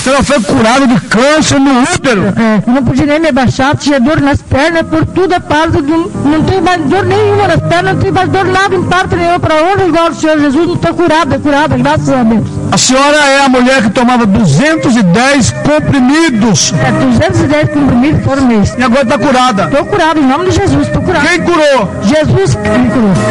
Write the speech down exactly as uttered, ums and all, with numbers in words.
A senhora foi curada de câncer no útero. É, não podia nem me abaixar, tinha dor nas pernas, por tudo a parte do... Não tenho mais dor nenhuma nas pernas, não tenho mais dor nada em parte nenhuma para onde, igual o Senhor Jesus, não estou curada, curada, graças a Deus. A senhora é a mulher que tomava duzentos e dez comprimidos. É, duzentos e dez comprimidos por mês. E agora está curada. Estou curada, em nome de Jesus, estou curada. Quem curou? Jesus que me curou.